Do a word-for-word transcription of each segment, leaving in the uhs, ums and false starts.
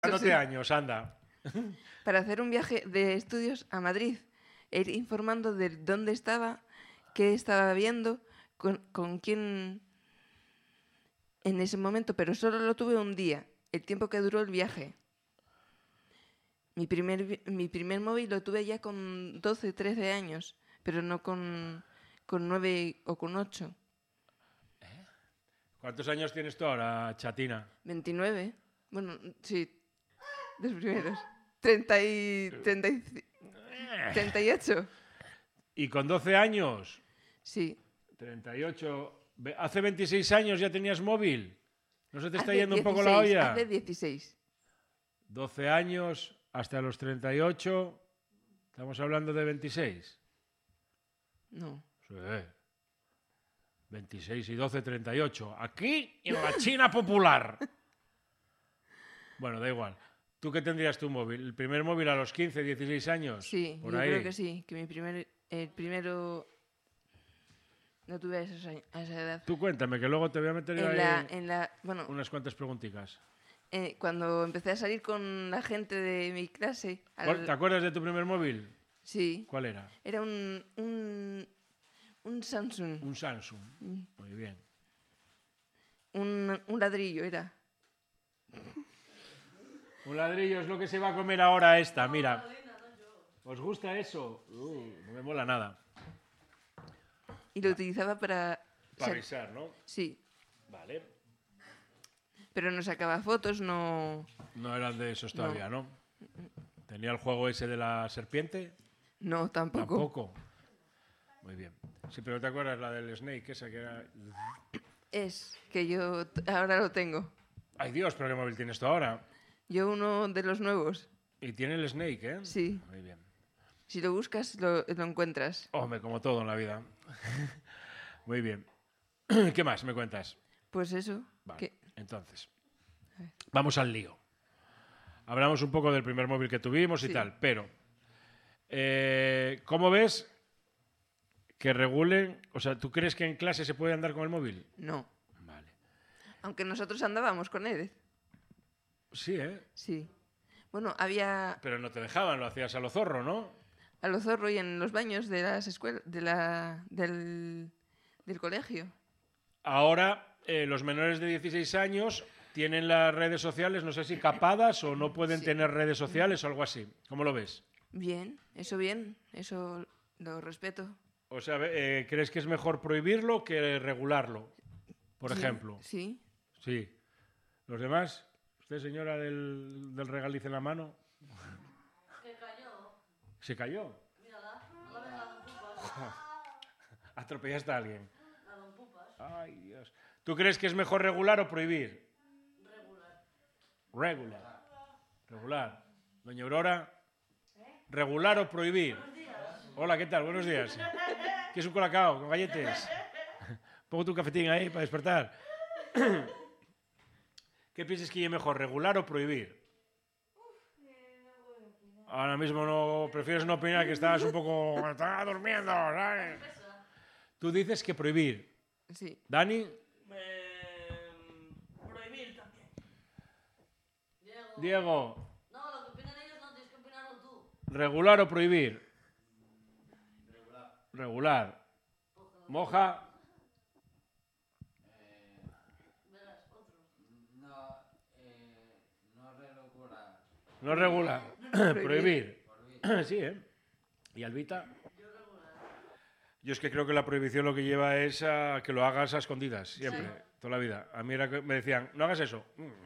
Dándote años, anda. Para hacer un viaje de estudios a Madrid, e ir informando de dónde estaba, qué estaba viendo, con, con quién en ese momento, pero solo lo tuve un día, el tiempo que duró el viaje. Mi primer, mi primer móvil lo tuve ya con doce, trece años, pero no con, con nueve o con ocho. ¿Eh? ¿Cuántos años tienes tú ahora, chatina? veintinueve. Bueno, sí, los primeros. treinta y, treinta y, treinta y ocho. ¿Y con doce años? Sí. treinta y ocho. ¿Hace veintiséis años ya tenías móvil? ¿No se te está Hace yendo dieciséis, un poco la olla? Hace dieciséis. doce años hasta los treinta y ocho. ¿Estamos hablando de veintiséis? No. Sí. veintiséis y doce, treinta y ocho. Aquí en la China popular. Bueno, da igual. ¿Tú qué tendrías tu móvil? ¿El primer móvil a los quince, dieciséis años? Sí, por yo ahí. creo que sí. Que mi primer, el primero no tuve a, esos años, a esa edad. Tú cuéntame, que luego te voy a meter En ahí la, en la, bueno, unas cuantas preguntitas. eh, cuando empecé a salir con la gente de mi clase... al- ¿Te acuerdas de tu primer móvil? Sí. ¿Cuál era? Era un, un, un Samsung. Un Samsung. Mm. Muy bien. Un, un ladrillo era. Un ladrillo es lo que se va a comer ahora esta, mira. ¿Os gusta eso? Uh, no me mola nada. Y lo utilizaba para... Para sa- avisar, ¿no? Sí. Vale. Pero no sacaba fotos, no... No eran de esos No. todavía, ¿no? ¿Tenía el juego ese de la serpiente? No, tampoco. Tampoco. Muy bien. Sí, pero ¿te acuerdas la del Snake? Esa que era... Es que yo t- ahora lo tengo. Ay, Dios, pero ¿qué móvil tienes tú ahora? Yo uno de los nuevos. Y tiene el Snake, ¿eh? Sí. Muy bien. Si lo buscas, lo, lo encuentras. Hombre, como todo en la vida. Muy bien. ¿Qué más me cuentas? Pues eso. Vale, que- entonces. A ver. Vamos al lío. Hablamos un poco del primer móvil que tuvimos y Sí. tal, pero eh, ¿cómo ves que regulen? O sea, ¿tú crees que en clase se puede andar con el móvil? No. Vale. Aunque nosotros andábamos con él. Sí, ¿eh? Sí. Bueno, había Pero no te dejaban, lo hacías a lo zorro, ¿no? a lo zorro y en los baños de las escuelas, de la, del, del colegio. Ahora eh, los menores de dieciséis años tienen las redes sociales, no sé si capadas o no pueden Sí. tener redes sociales o algo así. ¿Cómo lo ves? Bien, eso bien, eso lo respeto. O sea, eh, ¿crees que es mejor prohibirlo que regularlo? Por Sí, ejemplo. Sí. Sí. ¿Los demás? ¿Usted, señora del, del regaliz en la mano? Se cayó. ¿Se cayó? Mírala. No la ves a Don Pupas. ¿Atropellaste a alguien? A Don Pupas. Ay, Dios. ¿Tú crees que es mejor regular o prohibir? Regular. Regular. Regular. Doña Aurora. ¿Regular o prohibir? Hola, ¿qué tal? Buenos días. ¿Quieres un colacao con galletes? Pongo tu cafetín ahí para despertar. ¿Qué piensas que es mejor, regular o prohibir? Ahora mismo no prefieres no opinar, que estás un poco... Estás durmiendo, ¿sabes? Tú dices que prohibir. Sí. ¿Dani? Eh, prohibir también. Diego. Diego, No, lo que opinan ellos no tienes que opinarlo tú. ¿regular o prohibir? Regular. Regular. Moja. Verás, otro. No, eh, no regular. No regular. Prohibir. Sí, ¿eh? ¿Y Albita? Yo regular. Yo es que creo que la prohibición lo que lleva es a que lo hagas a escondidas, siempre, toda la vida. A mí era que me decían, no hagas eso.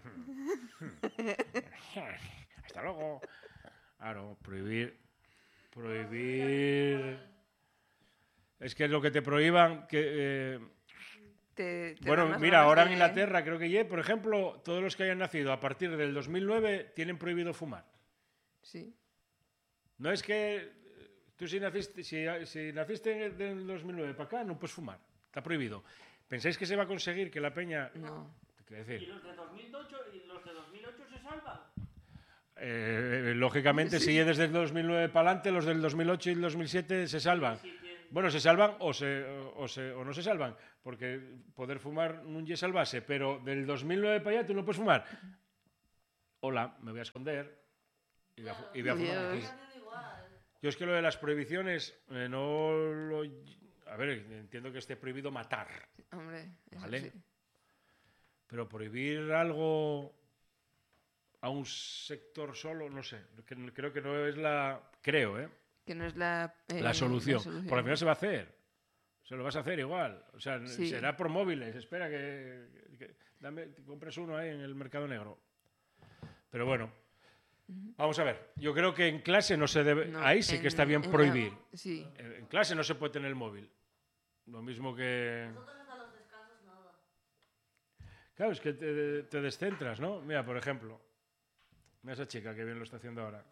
Hasta luego. Claro, prohibir. Prohibir. Es que lo que te prohíban. Que, eh, Te- te da bueno, más mira, ganas ahora en de- Inglaterra creo que ya, por ejemplo, todos los que hayan nacido a partir del dos mil nueve tienen prohibido fumar. Sí. No es que eh, tú si naciste, si, si naciste en el del dos mil nueve para acá, no puedes fumar. Está prohibido. ¿Pensáis que se va a conseguir que la peña... No. ¿Qué ¿Y decir? los de dos mil ocho, y los de dos mil ocho se salvan? Eh, lógicamente, si es desde el dos mil nueve para adelante, los del dos mil ocho y el dos mil siete se salvan. Sí, tienen- Bueno, se salvan o, se, o, se, o no se salvan, porque poder fumar no es salvarse, pero del dos mil nueve para allá tú no puedes fumar. hola, me voy a esconder y voy a, y voy a fumar aquí. Dios. Yo es que lo de las prohibiciones eh, no lo... A ver, entiendo que esté prohibido matar, Hombre, eso ¿vale? sí. Pero prohibir algo a un sector solo, no sé, que- creo que no es la... Creo, ¿eh? Que no es la, eh, La solución. la solución. Porque al final se va a hacer. Se lo vas a hacer igual. O sea, Sí. será por móviles. Espera que, que dame, que compres uno ahí en el mercado negro. Pero bueno, vamos a ver. Yo creo que en clase no se debe... No, ahí sí en- que está bien en la- prohibir. Sí. En en clase no se puede tener el móvil. Lo mismo que... Nosotros hasta los descansos nada. Claro, es que te, te descentras, ¿no? Mira, por ejemplo. Mira esa chica que bien lo está haciendo ahora.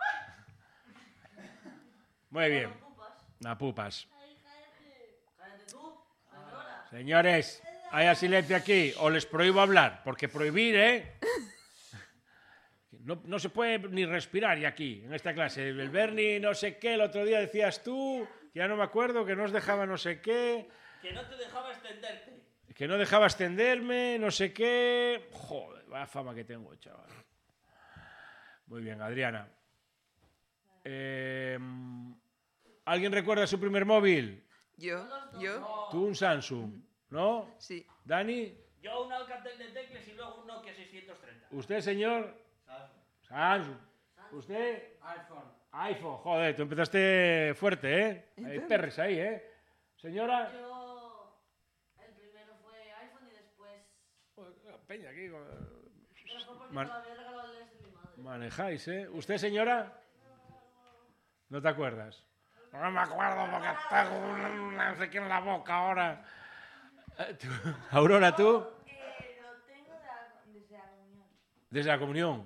Muy bien. Los pupas. Na pupas. Ay, cállate. Cállate tú, señora. Señores, haya silencio aquí o les prohíbo hablar, porque prohibir, ¿eh? No, no se puede ni respirar ya aquí, en esta clase. El Bernie no sé qué, el otro día decías tú, que ya no me acuerdo, que no os dejaba no sé qué, Que no te dejaba extenderte. que no dejaba extenderme, no sé qué... Joder, vaya fama que tengo, chaval. Muy bien, Adriana. Eh, ¿Alguien recuerda su primer móvil? Yo, yo, Tú un Samsung, ¿no? sí. Dani, Yo un Alcatel de teclas y luego un Nokia seiscientos treinta. usted, señor. Samsung. ¿Usted? iPhone. iPhone. Joder, tú empezaste fuerte, ¿eh? Hay Entonces- perres ahí, ¿eh? Señora. Yo. El primero fue iPhone y después. Peña, aquí. con- Pero fue porque Man- todavía regaló el de mi madre. Manejáis, ¿eh? ¿Usted, señora? ¿No te acuerdas? No me acuerdo porque tengo un no sé qué en la boca ahora. Eh, tú- Aurora, ¿tú? Eh, lo tengo de la- desde la comunión. Desde la comunión.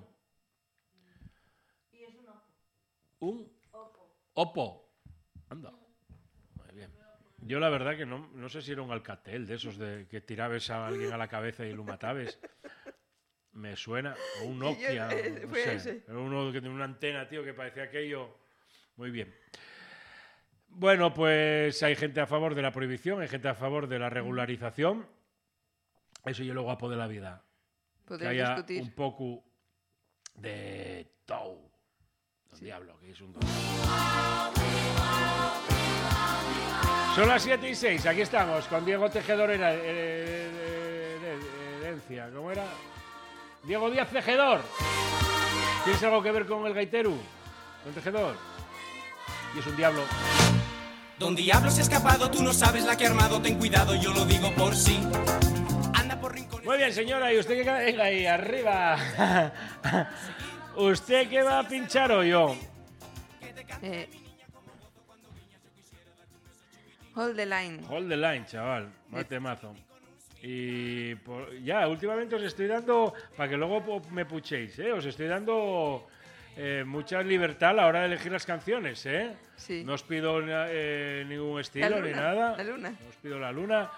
Y es un Oppo. Un Oppo. Oppo. Anda. Muy bien. Yo la verdad que no, no sé si era un Alcatel de esos de que tirabas a alguien a la cabeza y lo matabas. Me suena. O un Nokia. ese, no fue sé. ese. Era uno que tenía una antena, tío, que parecía aquello. Muy bien. Bueno, pues hay gente a favor de la prohibición, hay gente a favor de la regularización. Eso yo lo guapo de la vida. Que Podemos haya discutir. un poco de todo. Don Diablo, que es un don. Son las siete y seis, aquí estamos con Diego Tejedor era, eh, eh, eh, herencia, ¿cómo era? Diego Díaz Tejedor. ¿Tienes algo que ver con el gaitero? ¿Con Tejedor? Y es un diablo. Don Diablo se ha escapado, tú no sabes la que ha armado, ten cuidado, yo lo digo por sí. Anda por rincones. Muy bien, señora, y usted que venga ahí arriba. ¿Usted qué va a pinchar o yo? Eh, hold the line. Hold the line, chaval. Mate mazo. Y por- ya, últimamente os estoy dando, para que luego po- me puchéis, ¿eh? Os estoy dando eh, mucha libertad a la hora de elegir las canciones, ¿eh? Sí. No os pido eh, ningún estilo La ni luna, nada. la luna. No os pido la luna.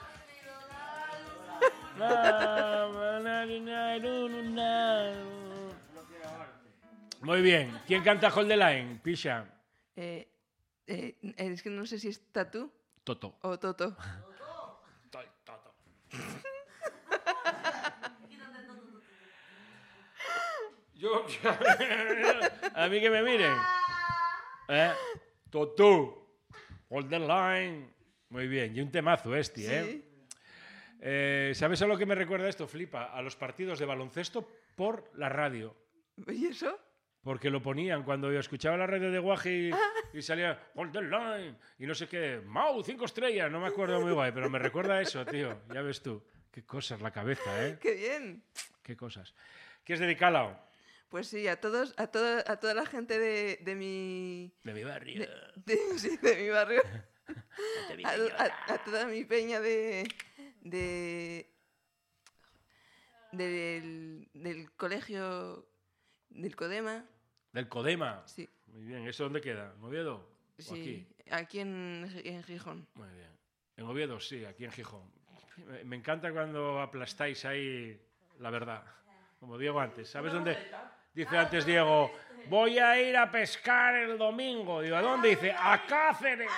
Muy bien. ¿Quién canta Hold the Line? Pisha. Eh, eh, es que no sé si es Tatú Toto. o Toto. Toto. Yo, a mí que me miren. ¿Eh? Toto. Hold the line. Muy bien. Y un temazo este, ¿eh? Sí. Eh, ¿Sabes a lo que me recuerda esto? Flipa. A los partidos de baloncesto por la radio. ¿Y eso? Porque lo ponían cuando yo escuchaba la radio de Guaji y, y salía Hold the line y no sé qué. Mau, cinco estrellas. No me acuerdo muy guay, pero me recuerda a eso, tío. Ya ves tú. Qué cosas la cabeza, ¿eh? ¡Qué bien! Qué cosas. ¿Quieres dedicarla? Pues sí, a todos, a toda, a toda la gente de, de mi. De mi barrio. De, de- sí, de mi barrio. De mi A, señora. a- a toda mi peña de. de. del, del colegio. del Codema. Del Codema. Sí, Muy bien. ¿Eso dónde queda? ¿En Oviedo? ¿O sí. aquí? Aquí, en, en Gijón. Muy bien. En Oviedo, sí, aquí en Gijón. Me, me encanta cuando aplastáis ahí la verdad. Como Diego antes. ¿Sabes dónde? Dice antes Diego, voy a ir a pescar el domingo. Digo, ¿a dónde? Dice, a Cáceres.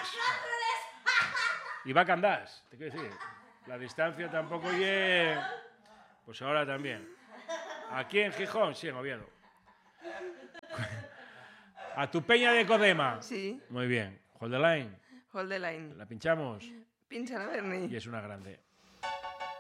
Y va a Candás. Te quiero decir, la distancia tampoco es... Pues ahora también. Aquí en Gijón, sí, en Oviedo. A tu peña de Codema. Sí, Muy bien. Hold the line. hold the line. La pinchamos Pincha la Bernie. y es una grande.